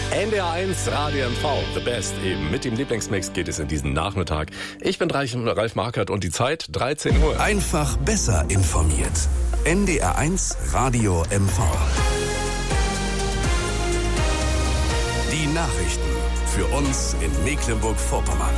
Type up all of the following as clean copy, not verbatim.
NDR 1 Radio MV, The Best. Eben mit dem Lieblingsmix geht es in diesen Nachmittag. Ich bin Ralf Markert und die Zeit 13 Uhr. Einfach besser informiert. NDR 1 Radio MV. Die Nachrichten für uns in Mecklenburg-Vorpommern.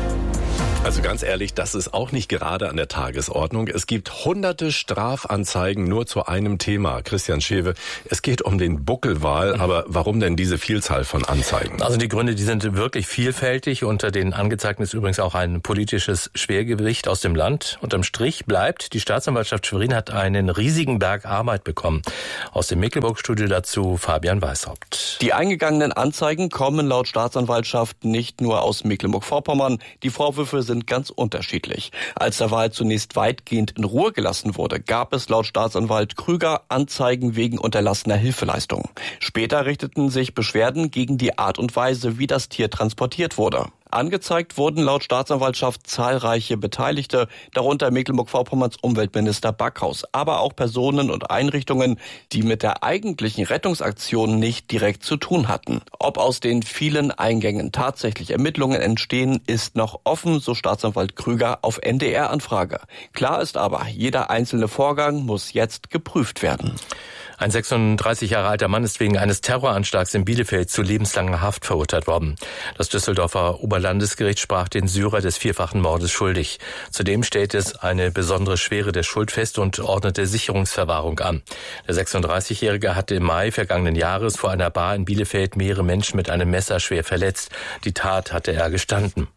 Also ganz ehrlich, das ist auch nicht gerade an der Tagesordnung. Es gibt hunderte Strafanzeigen nur zu einem Thema. Christian Schewe, es geht um den Buckelwal, aber warum denn diese Vielzahl von Anzeigen? Also die Gründe, die sind wirklich vielfältig. Unter den Angezeigten ist übrigens auch ein politisches Schwergewicht aus dem Land. Unterm Strich bleibt, die Staatsanwaltschaft Schwerin hat einen riesigen Berg Arbeit bekommen. Aus dem Mecklenburg-Studio dazu Fabian Weishaupt. Die eingegangenen Anzeigen kommen laut Staatsanwaltschaft nicht nur aus Mecklenburg-Vorpommern. Die Vorwürfe sind ganz unterschiedlich. Als der Wal zunächst weitgehend in Ruhe gelassen wurde, gab es laut Staatsanwalt Krüger Anzeigen wegen unterlassener Hilfeleistung. Später richteten sich Beschwerden gegen die Art und Weise, wie das Tier transportiert wurde. Angezeigt wurden laut Staatsanwaltschaft zahlreiche Beteiligte, darunter Mecklenburg-Vorpommerns Umweltminister Backhaus, aber auch Personen und Einrichtungen, die mit der eigentlichen Rettungsaktion nicht direkt zu tun hatten. Ob aus den vielen Eingängen tatsächlich Ermittlungen entstehen, ist noch offen, so Staatsanwalt Krüger auf NDR-Anfrage. Klar ist aber, jeder einzelne Vorgang muss jetzt geprüft werden. Ein 36 Jahre alter Mann ist wegen eines Terroranschlags in Bielefeld zu lebenslanger Haft verurteilt worden. Das Düsseldorfer Oberlandesgericht sprach den Syrer des vierfachen Mordes schuldig. Zudem stellte es eine besondere Schwere der Schuld fest und ordnete Sicherungsverwahrung an. Der 36-Jährige hatte im Mai vergangenen Jahres vor einer Bar in Bielefeld mehrere Menschen mit einem Messer schwer verletzt. Die Tat hatte er gestanden.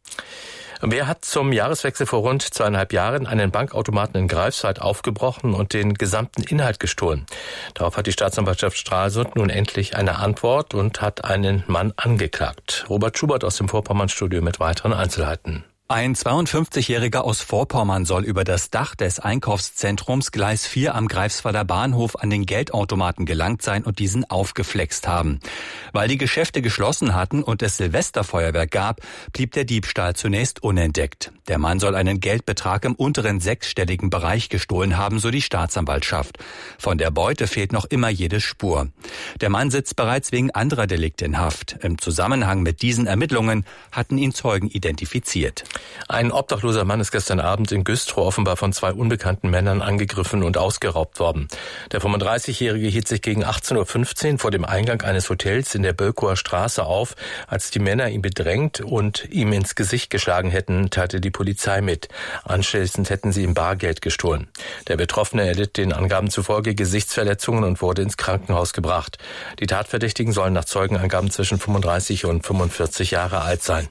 Wer hat zum Jahreswechsel vor rund 2,5 Jahren einen Bankautomaten in Greifswald aufgebrochen und den gesamten Inhalt gestohlen? Darauf hat die Staatsanwaltschaft Stralsund nun endlich eine Antwort und hat einen Mann angeklagt. Robert Schubert aus dem Vorpommern-Studio mit weiteren Einzelheiten. Ein 52-Jähriger aus Vorpommern soll über das Dach des Einkaufszentrums Gleis 4 am Greifswalder Bahnhof an den Geldautomaten gelangt sein und diesen aufgeflext haben. Weil die Geschäfte geschlossen hatten und es Silvesterfeuerwerk gab, blieb der Diebstahl zunächst unentdeckt. Der Mann soll einen Geldbetrag im unteren sechsstelligen Bereich gestohlen haben, so die Staatsanwaltschaft. Von der Beute fehlt noch immer jede Spur. Der Mann sitzt bereits wegen anderer Delikte in Haft. Im Zusammenhang mit diesen Ermittlungen hatten ihn Zeugen identifiziert. Ein obdachloser Mann ist gestern Abend in Güstrow offenbar von 2 unbekannten Männern angegriffen und ausgeraubt worden. Der 35-Jährige hielt sich gegen 18.15 Uhr vor dem Eingang eines Hotels in der Bölkower Straße auf. Als die Männer ihn bedrängt und ihm ins Gesicht geschlagen hätten, teilte die Polizei mit. Anschließend hätten sie ihm Bargeld gestohlen. Der Betroffene erlitt den Angaben zufolge Gesichtsverletzungen und wurde ins Krankenhaus gebracht. Die Tatverdächtigen sollen nach Zeugenangaben zwischen 35 und 45 Jahre alt sein.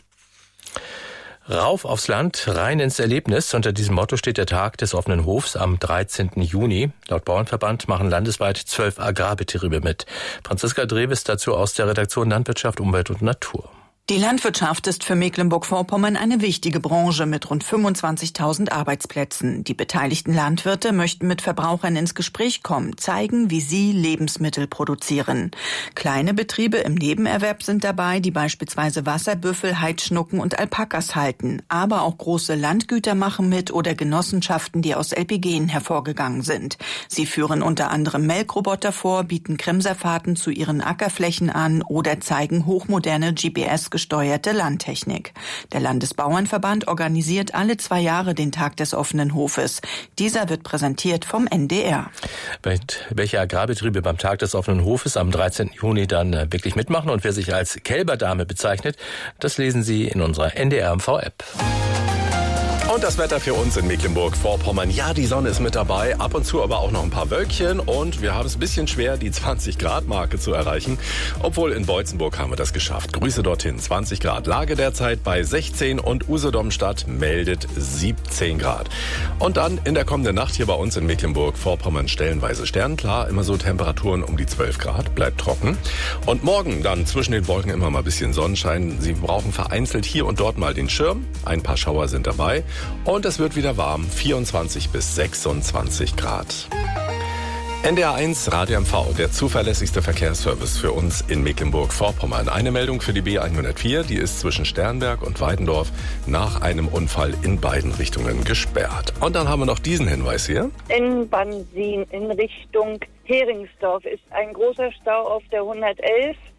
Rauf aufs Land, rein ins Erlebnis. Unter diesem Motto steht der Tag des offenen Hofs am 13. Juni. Laut Bauernverband machen landesweit 12 Agrarbetriebe mit. Franziska Dreves dazu aus der Redaktion Landwirtschaft, Umwelt und Natur. Die Landwirtschaft ist für Mecklenburg-Vorpommern eine wichtige Branche mit rund 25.000 Arbeitsplätzen. Die beteiligten Landwirte möchten mit Verbrauchern ins Gespräch kommen, zeigen, wie sie Lebensmittel produzieren. Kleine Betriebe im Nebenerwerb sind dabei, die beispielsweise Wasserbüffel, Heidschnucken und Alpakas halten. Aber auch große Landgüter machen mit oder Genossenschaften, die aus LPGen hervorgegangen sind. Sie führen unter anderem Melkroboter vor, bieten Kremserfahrten zu ihren Ackerflächen an oder zeigen hochmoderne GPS-gesteuerte Landtechnik. Der Landesbauernverband organisiert alle 2 Jahre den Tag des offenen Hofes. Dieser wird präsentiert vom NDR. Welche Agrarbetriebe beim Tag des offenen Hofes am 13. Juni dann wirklich mitmachen und wer sich als Kälberdame bezeichnet, das lesen Sie in unserer NDR-MV-App. Und das Wetter für uns in Mecklenburg-Vorpommern. Ja, die Sonne ist mit dabei, ab und zu aber auch noch ein paar Wölkchen. Und wir haben es ein bisschen schwer, die 20-Grad-Marke zu erreichen. Obwohl in Beutzenburg haben wir das geschafft. Grüße dorthin, 20 Grad. Lage derzeit bei 16 und Usedomstadt meldet 17 Grad. Und dann in der kommenden Nacht hier bei uns in Mecklenburg-Vorpommern stellenweise sternklar. Immer so Temperaturen um die 12 Grad, bleibt trocken. Und morgen dann zwischen den Wolken immer mal ein bisschen Sonnenschein. Sie brauchen vereinzelt hier und dort mal den Schirm. Ein paar Schauer sind dabei. Und es wird wieder warm, 24 bis 26 Grad. NDR 1 Radio MV, der zuverlässigste Verkehrsservice für uns in Mecklenburg-Vorpommern. Eine Meldung für die B104, die ist zwischen Sternberg und Weidendorf nach einem Unfall in beiden Richtungen gesperrt. Und dann haben wir noch diesen Hinweis hier. In Bansin in Richtung Heringsdorf ist ein großer Stau auf der 111.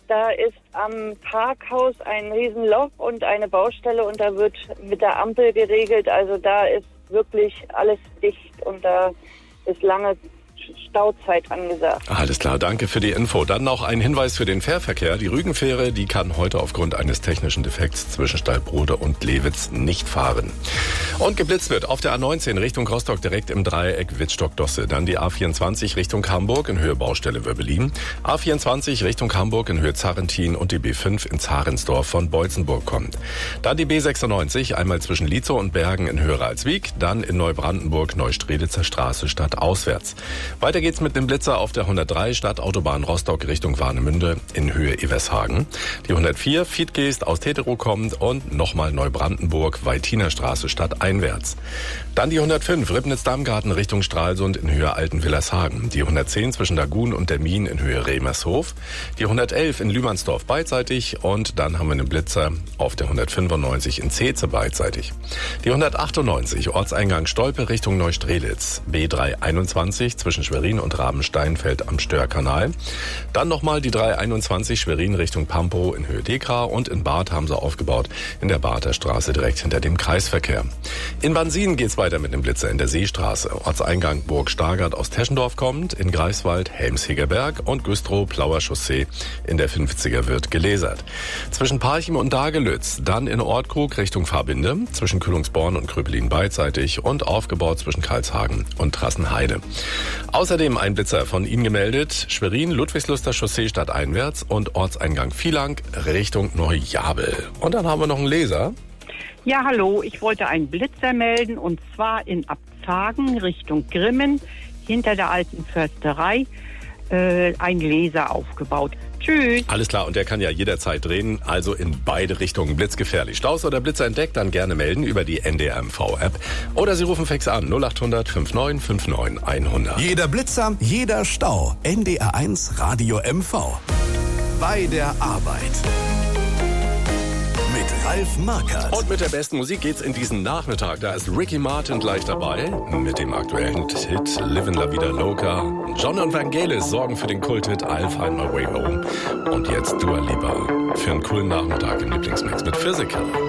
Da ist am Parkhaus ein Riesenloch und eine Baustelle und da wird mit der Ampel geregelt. Also da ist wirklich alles dicht und da ist lange Stauzeit angesagt. Alles klar, danke für die Info. Dann noch ein Hinweis für den Fährverkehr. Die Rügenfähre, die kann heute aufgrund eines technischen Defekts zwischen Stallbrode und Lewitz nicht fahren. Und geblitzt wird auf der A19 Richtung Rostock direkt im Dreieck Wittstock-Dosse. Dann die A24 Richtung Hamburg in Höhe Baustelle Wöbbelin. A24 Richtung Hamburg in Höhe Zarrentin und die B5 in Zarensdorf von Beutzenburg kommt. Dann die B96 einmal zwischen Lietzow und Bergen in Höhe Ralswiek. Dann in Neubrandenburg Neustrelitzer Straße stadtauswärts. Weiter geht's mit dem Blitzer auf der 103 Stadtautobahn Rostock Richtung Warnemünde in Höhe Evershagen. Die 104 Fiedgeest aus Teterow kommt und nochmal Neubrandenburg Weitiner Straße stadteinwärts. Dann die 105 Ribnitz-Dammgarten Richtung Stralsund in Höhe Altenwillershagen. Die 110 zwischen Lagun und Dermin in Höhe Remershof. Die 111 in Lühmannsdorf beidseitig und dann haben wir einen Blitzer auf der 195 in Zeetze beidseitig. Die 198 Ortseingang Stolpe Richtung Neustrelitz. B321 zwischen Schwerin und Rabensteinfeld am Störkanal. Dann nochmal die 321 Schwerin Richtung Pampow in Höhe Dekra und in Barth haben sie aufgebaut in der Barther Straße direkt hinter dem Kreisverkehr. In Wannsien geht's weiter mit dem Blitzer in der Seestraße. Ortseingang Burg Stargard aus Teschendorf kommt, in Greifswald Helmshegerberg und Güstrow Plauer Chaussee in der 50er wird gelasert. Zwischen Parchim und Dagelütz, dann in Ortkrug Richtung Fahrbinde, zwischen Kühlungsborn und Kröpelin beidseitig und aufgebaut zwischen Karlshagen und Trassenheide. Außerdem ein Blitzer von Ihnen gemeldet, Schwerin, Ludwigsluster Chaussee stadteinwärts und Ortseingang Vielang Richtung Neujabel. Und dann haben wir noch einen Leser. Ja, hallo, ich wollte einen Blitzer melden und zwar in Abzagen Richtung Grimmen, hinter der alten Försterei, ein Laser aufgebaut. Tschüss. Alles klar, und der kann ja jederzeit drehen, also in beide Richtungen blitzgefährlich. Staus oder Blitzer entdeckt, dann gerne melden über die NDR-MV-App. Oder Sie rufen fix an 0800 59 59 100. Jeder Blitzer, jeder Stau. NDR1 Radio MV. Bei der Arbeit. Mit Ralf Markert. Und mit der besten Musik geht's in diesen Nachmittag. Da ist Ricky Martin gleich dabei mit dem aktuellen Hit Livin' La Vida Loca. John und Vangelis sorgen für den Kulthit I'll Find My Way Home. Und jetzt Dua Lipa für einen coolen Nachmittag im Lieblingsmix mit Physical.